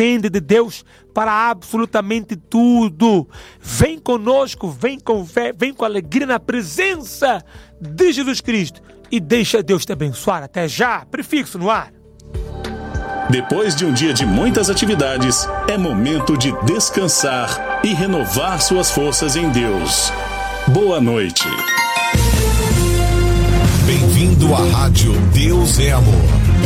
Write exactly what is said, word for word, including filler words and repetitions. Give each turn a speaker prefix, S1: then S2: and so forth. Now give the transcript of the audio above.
S1: depende de Deus para absolutamente tudo. Vem conosco, vem com fé, vem com alegria na presença de Jesus Cristo e deixa Deus te abençoar. Até já, prefixo no ar.
S2: Depois de um dia de muitas atividades, é momento de descansar e renovar suas forças em Deus. Boa noite.
S3: Bem-vindo à Rádio Deus é Amor.